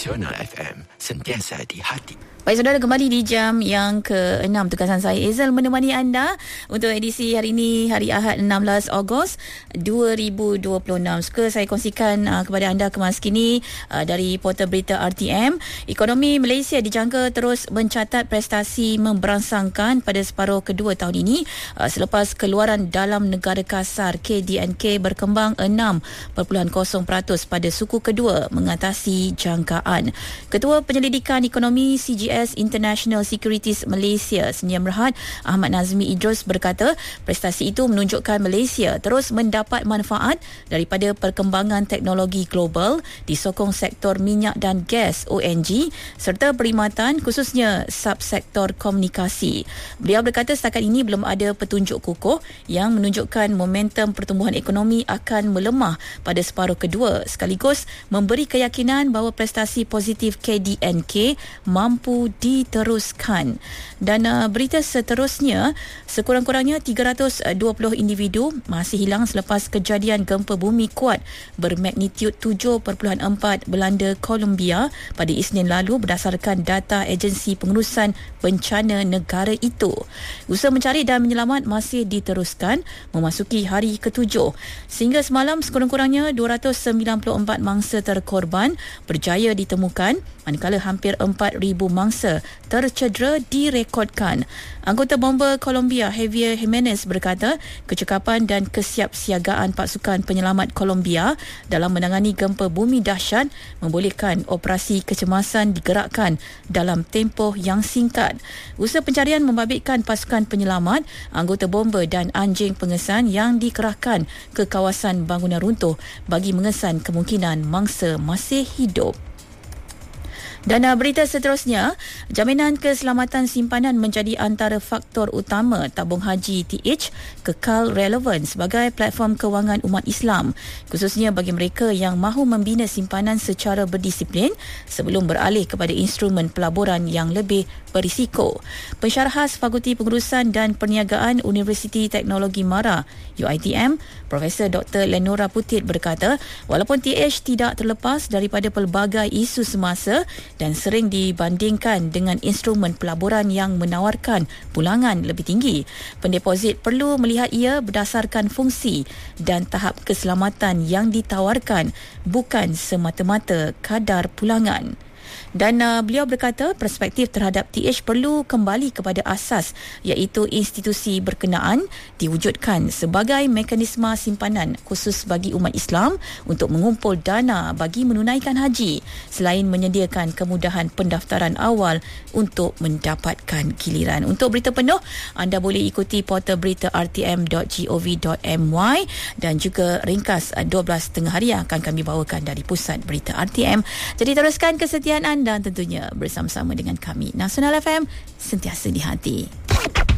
Nasional FM, sentiasa di hati. Baik saudara, kembali di jam yang ke-6 tugasan saya Ezel menemani anda untuk edisi hari ini, hari Ahad 16 Ogos 2026. Suka saya kongsikan kepada anda kemas kini dari portal berita RTM. Ekonomi Malaysia dijangka terus mencatat prestasi memberangsangkan pada separuh kedua tahun ini selepas keluaran dalam negara kasar KDNK berkembang 6.0% pada suku kedua mengatasi jangkaan. Ketua Penyelidikan Ekonomi CGS International Securities Malaysia Sdn Bhd Ahmad Nazmi Idrus berkata prestasi itu menunjukkan Malaysia terus mendapat manfaat daripada perkembangan teknologi global disokong sektor minyak dan gas ONG serta perkhidmatan khususnya subsektor komunikasi. Beliau berkata setakat ini belum ada petunjuk kukuh yang menunjukkan momentum pertumbuhan ekonomi akan melemah pada separuh kedua, sekaligus memberi keyakinan bahawa prestasi positif KDNK mampu diteruskan. Dan berita seterusnya, sekurang-kurangnya 320 individu masih hilang selepas kejadian gempa bumi kuat bermagnitud 7.4 melanda Colombia pada Isnin lalu berdasarkan data Agensi Pengurusan Bencana Negara itu. Usaha mencari dan menyelamat masih diteruskan memasuki hari ke-7. Sehingga semalam sekurang-kurangnya 294 mangsa terkorban berjaya ditemukan, manakala hampir 4,000 mangsa tercedera direkodkan. Anggota bomba Colombia Javier Jimenez berkata kecekapan dan kesiapsiagaan pasukan penyelamat Colombia dalam menangani gempa bumi dahsyat membolehkan operasi kecemasan digerakkan dalam tempoh yang singkat. Usaha pencarian membabitkan pasukan penyelamat, anggota bomba dan anjing pengesan yang dikerahkan ke kawasan bangunan runtuh bagi mengesan kemungkinan mangsa masih hidup. Dan berita seterusnya, jaminan keselamatan simpanan menjadi antara faktor utama tabung haji TH kekal relevan sebagai platform kewangan umat Islam, khususnya bagi mereka yang mahu membina simpanan secara berdisiplin sebelum beralih kepada instrumen pelaburan yang lebih berisiko. Pensyarahas Fakulti Pengurusan dan Perniagaan Universiti Teknologi MARA UiTM, Profesor Dr. Lenora Putit berkata, walaupun TH tidak terlepas daripada pelbagai isu semasa dan sering dibandingkan dengan instrumen pelaburan yang menawarkan pulangan lebih tinggi, pendeposit perlu melihat ia berdasarkan fungsi dan tahap keselamatan yang ditawarkan, bukan semata-mata kadar pulangan. Dan beliau berkata perspektif terhadap TH perlu kembali kepada asas, iaitu institusi berkenaan diwujudkan sebagai mekanisme simpanan khusus bagi umat Islam untuk mengumpul dana bagi menunaikan haji, selain menyediakan kemudahan pendaftaran awal untuk mendapatkan giliran. Untuk berita penuh, anda boleh ikuti portal berita rtm.gov.my dan juga ringkas 12 tengah hari yang akan kami bawakan dari pusat berita RTM. Jadi teruskan kesetiaan anda tentunya bersama-sama dengan kami. Nasional FM, sentiasa di hati.